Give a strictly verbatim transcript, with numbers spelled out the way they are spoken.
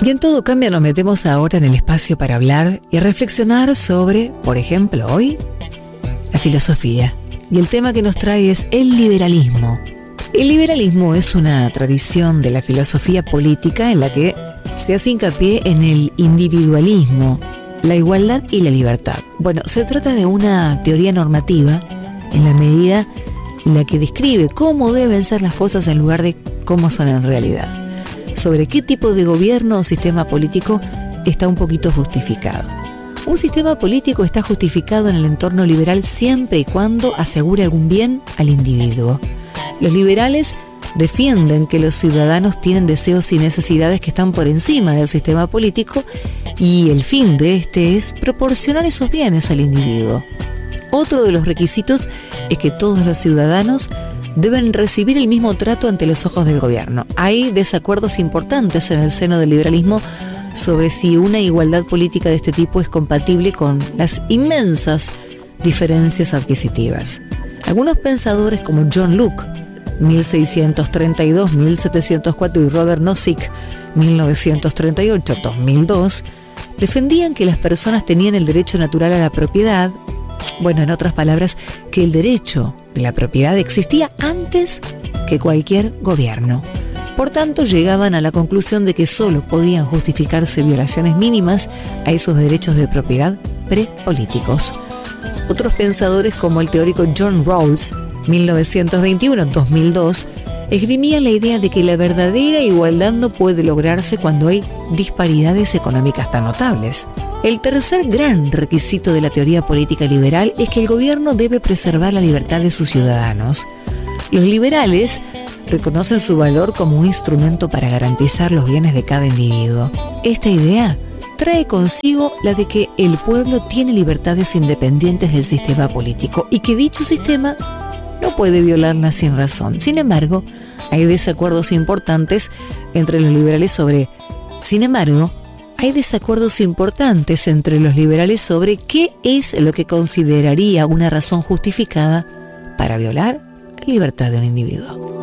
Y en Todo Cambia nos metemos ahora en el espacio para hablar y reflexionar sobre, por ejemplo, hoy, la filosofía. Y el tema que nos trae es el liberalismo. El liberalismo es una tradición de la filosofía política en la que se hace hincapié en el individualismo, la igualdad y la libertad. Bueno, se trata de una teoría normativa en la medida en la que describe cómo deben ser las cosas en lugar de cómo son en realidad. Sobre qué tipo de gobierno o sistema político está un poquito justificado. Un sistema político está justificado en el entorno liberal siempre y cuando asegure algún bien al individuo. Los liberales defienden que los ciudadanos tienen deseos y necesidades que están por encima del sistema político y el fin de este es proporcionar esos bienes al individuo. Otro de los requisitos es que todos los ciudadanos deben recibir el mismo trato ante los ojos del gobierno. Hay desacuerdos importantes en el seno del liberalismo sobre si una igualdad política de este tipo es compatible con las inmensas diferencias adquisitivas. Algunos pensadores como John Locke, mil seiscientos treinta y dos a mil setecientos cuatro, y Robert Nozick, mil novecientos treinta y ocho a dos mil dos, defendían que las personas tenían el derecho natural a la propiedad. Bueno, en otras palabras, que el derecho de la propiedad existía antes que cualquier gobierno. Por tanto, llegaban a la conclusión de que solo podían justificarse violaciones mínimas a esos derechos de propiedad prepolíticos. Otros pensadores, como el teórico John Rawls, mil novecientos veintiuno a dos mil dos, esgrimían la idea de que la verdadera igualdad no puede lograrse cuando hay disparidades económicas tan notables. El tercer gran requisito de la teoría política liberal es que el gobierno debe preservar la libertad de sus ciudadanos. Los liberales reconocen su valor como un instrumento para garantizar los bienes de cada individuo. Esta idea trae consigo la de que el pueblo tiene libertades independientes del sistema político y que dicho sistema no puede violarlas sin razón. Sin embargo, hay desacuerdos importantes entre los liberales sobre... Sin embargo, hay desacuerdos importantes entre los liberales sobre qué es lo que consideraría una razón justificada para violar la libertad de un individuo.